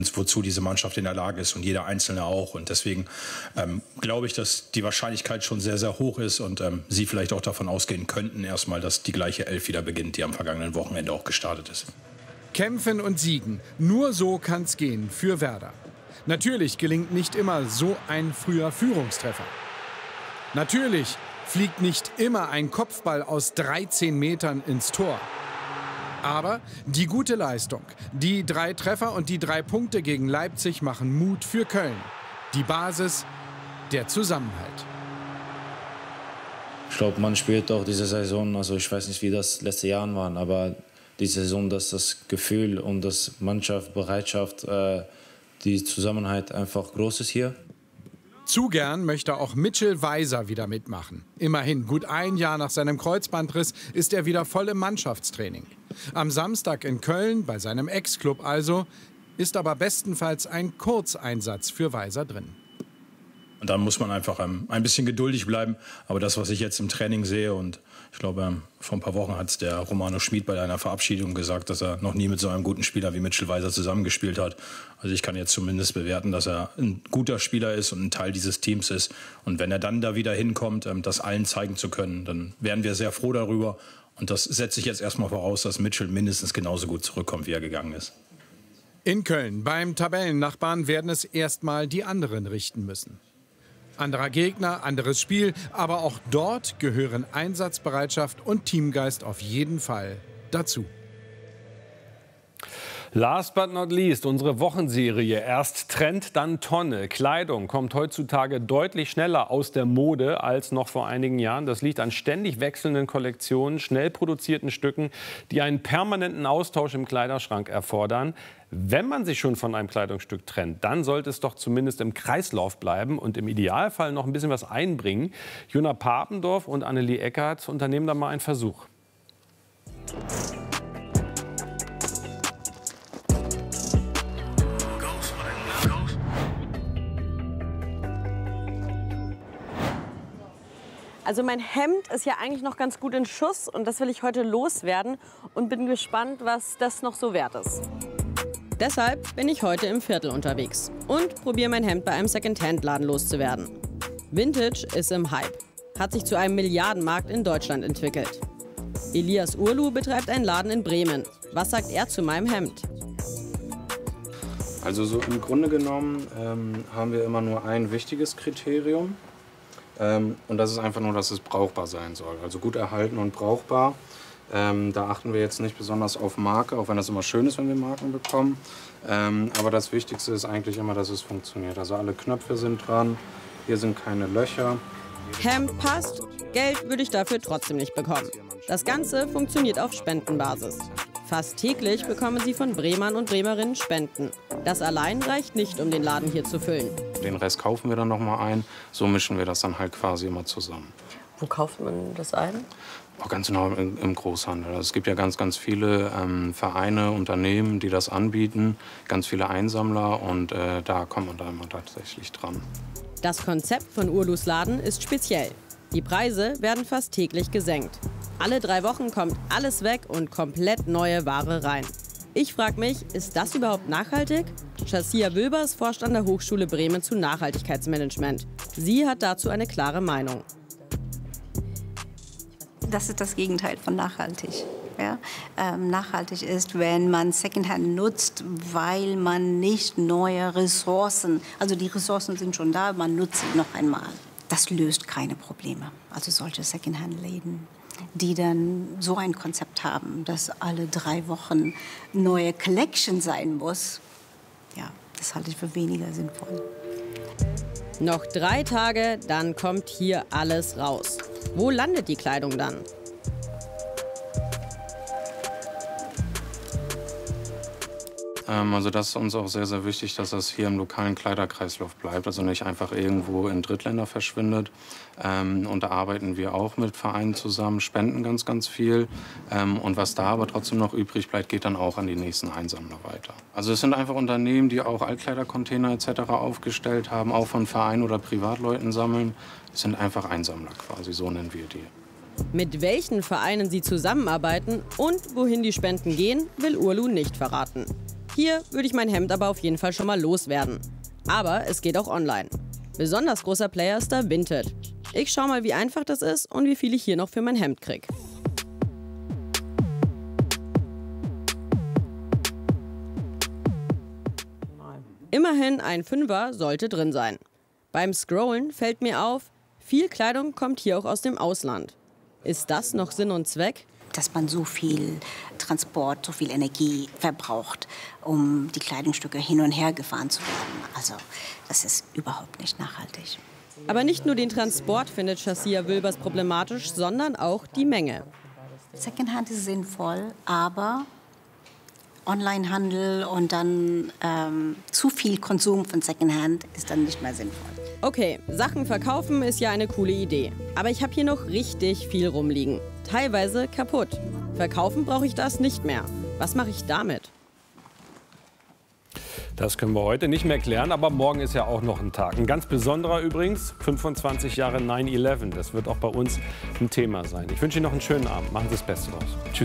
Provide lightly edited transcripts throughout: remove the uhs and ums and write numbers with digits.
wozu diese Mannschaft in der Lage ist und jeder Einzelne auch. Und deswegen glaube ich, dass die Wahrscheinlichkeit schon sehr, sehr hoch ist und Sie vielleicht auch davon ausgehen könnten erstmal, dass die gleiche Elf wieder beginnt, die am vergangenen Wochenende auch gestartet ist. Kämpfen und siegen, nur so kann's gehen für Werder. Natürlich gelingt nicht immer so ein früher Führungstreffer. Natürlich fliegt nicht immer ein Kopfball aus 13 Metern ins Tor. Aber die gute Leistung, die 3 Treffer und die 3 Punkte gegen Leipzig machen Mut für Köln. Die Basis, der Zusammenhalt. Ich glaube, man spürt auch diese Saison, also ich weiß nicht, wie das letzte Jahr waren, aber die Saison, dass das Gefühl und das Mannschaft, Bereitschaft, die Zusammenhalt einfach groß ist hier. Zu gern möchte auch Mitchell Weiser wieder mitmachen. Immerhin, gut ein Jahr nach seinem Kreuzbandriss ist er wieder voll im Mannschaftstraining. Am Samstag in Köln, bei seinem Ex-Club also, ist aber bestenfalls ein Kurzeinsatz für Weiser drin. Und dann muss man einfach ein bisschen geduldig bleiben. Aber das, was ich jetzt im Training sehe, und ich glaube, vor ein paar Wochen hat es der Romano Schmid bei einer Verabschiedung gesagt, dass er noch nie mit so einem guten Spieler wie Mitchell Weiser zusammengespielt hat. Also ich kann jetzt zumindest bewerten, dass er ein guter Spieler ist und ein Teil dieses Teams ist. Und wenn er dann da wieder hinkommt, das allen zeigen zu können, dann wären wir sehr froh darüber. Und das setze ich jetzt erstmal voraus, dass Mitchell mindestens genauso gut zurückkommt, wie er gegangen ist. In Köln, beim Tabellennachbarn, werden es erstmal die anderen richten müssen. Anderer Gegner, anderes Spiel, aber auch dort gehören Einsatzbereitschaft und Teamgeist auf jeden Fall dazu. Last but not least, unsere Wochenserie. Erst Trend, dann Tonne. Kleidung kommt heutzutage deutlich schneller aus der Mode als noch vor einigen Jahren. Das liegt an ständig wechselnden Kollektionen, schnell produzierten Stücken, die einen permanenten Austausch im Kleiderschrank erfordern. Wenn man sich schon von einem Kleidungsstück trennt, dann sollte es doch zumindest im Kreislauf bleiben und im Idealfall noch ein bisschen was einbringen. Jona Papendorf und Annelie Eckert unternehmen da mal einen Versuch. Also mein Hemd ist ja eigentlich noch ganz gut in Schuss und das will ich heute loswerden und bin gespannt, was das noch so wert ist. Deshalb bin ich heute im Viertel unterwegs und probiere mein Hemd bei einem Second-Hand-Laden loszuwerden. Vintage ist im Hype, hat sich zu einem Milliardenmarkt in Deutschland entwickelt. Elias Urlu betreibt einen Laden in Bremen. Was sagt er zu meinem Hemd? Also so im Grunde genommen haben wir immer nur ein wichtiges Kriterium. Und das ist einfach nur, dass es brauchbar sein soll. Also gut erhalten und brauchbar. Da achten wir jetzt nicht besonders auf Marke, auch wenn das immer schön ist, wenn wir Marken bekommen. Aber das Wichtigste ist eigentlich immer, dass es funktioniert. Also alle Knöpfe sind dran, hier sind keine Löcher. Hemd passt, Geld würde ich dafür trotzdem nicht bekommen. Das Ganze funktioniert auf Spendenbasis. Fast täglich bekommen sie von Bremern und Bremerinnen Spenden. Das allein reicht nicht, um den Laden hier zu füllen. Den Rest kaufen wir dann noch mal ein. So mischen wir das dann halt quasi immer zusammen. Wo kauft man das ein? Auch ganz genau im Großhandel. Also es gibt ja ganz, ganz viele Vereine, Unternehmen, die das anbieten. Ganz viele Einsammler und da kommt man da immer tatsächlich dran. Das Konzept von Urlus Laden ist speziell. Die Preise werden fast täglich gesenkt. Alle 3 Wochen kommt alles weg und komplett neue Ware rein. Ich frage mich, ist das überhaupt nachhaltig? Shazia Wilbers forscht an der Hochschule Bremen zu Nachhaltigkeitsmanagement. Sie hat dazu eine klare Meinung. Das ist das Gegenteil von nachhaltig. Ja? Nachhaltig ist, wenn man Secondhand nutzt, weil man nicht neue Ressourcen, also die Ressourcen sind schon da, man nutzt sie noch einmal. Das löst keine Probleme. Also solche Secondhand-Läden, die dann so ein Konzept haben, dass alle 3 Wochen neue Collection sein muss, ja, das halte ich für weniger sinnvoll. Noch 3 Tage, dann kommt hier alles raus. Wo landet die Kleidung dann? Also das ist uns auch sehr, sehr wichtig, dass das hier im lokalen Kleiderkreislauf bleibt, also nicht einfach irgendwo in Drittländer verschwindet. Und da arbeiten wir auch mit Vereinen zusammen, spenden ganz, ganz viel. Und was da aber trotzdem noch übrig bleibt, geht dann auch an die nächsten Einsammler weiter. Also es sind einfach Unternehmen, die auch Altkleidercontainer etc. aufgestellt haben, auch von Vereinen oder Privatleuten sammeln. Es sind einfach Einsammler quasi, so nennen wir die. Mit welchen Vereinen sie zusammenarbeiten und wohin die Spenden gehen, will Urlu nicht verraten. Hier würde ich mein Hemd aber auf jeden Fall schon mal loswerden. Aber es geht auch online. Besonders großer Player ist da Vinted. Ich schau mal, wie einfach das ist und wie viel ich hier noch für mein Hemd krieg. Immerhin ein Fünfer sollte drin sein. Beim Scrollen fällt mir auf, viel Kleidung kommt hier auch aus dem Ausland. Ist das noch Sinn und Zweck? Dass man so viel Transport, so viel Energie verbraucht, um die Kleidungsstücke hin und her gefahren zu werden. Also das ist überhaupt nicht nachhaltig. Aber nicht nur den Transport findet Shazia Wilbers problematisch, sondern auch die Menge. Secondhand ist sinnvoll, aber Onlinehandel und dann zu viel Konsum von Secondhand ist dann nicht mehr sinnvoll. Okay, Sachen verkaufen ist ja eine coole Idee. Aber ich habe hier noch richtig viel rumliegen. Teilweise kaputt. Verkaufen brauche ich das nicht mehr. Was mache ich damit? Das können wir heute nicht mehr klären, aber morgen ist ja auch noch ein Tag. Ein ganz besonderer übrigens, 25 Jahre 9/11. Das wird auch bei uns ein Thema sein. Ich wünsche Ihnen noch einen schönen Abend. Machen Sie das Beste draus. Tschüss.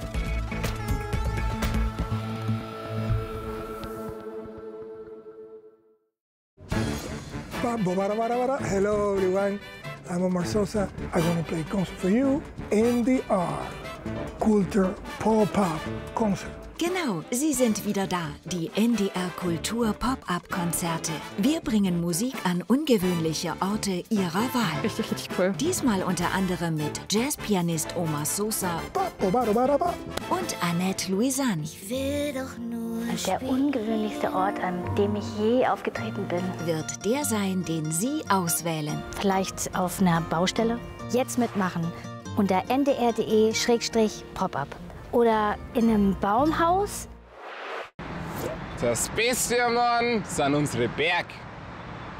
Hello everyone, I'm Omar Sosa. I'm going to play concert for you, NDR, Kultur Pop-Up Concert. Genau, sie sind wieder da, die NDR Kultur Pop-Up-Konzerte. Wir bringen Musik an ungewöhnliche Orte ihrer Wahl. Richtig cool. Diesmal unter anderem mit Jazzpianist Omar Sosa und Annette Louisanne. Ich will doch nur der ungewöhnlichste Ort, an dem ich je aufgetreten bin, wird der sein, den Sie auswählen. Vielleicht auf einer Baustelle? Jetzt mitmachen unter ndr.de/pop-up. Oder in einem Baumhaus? Das Beste, Mann, sind unsere Berg.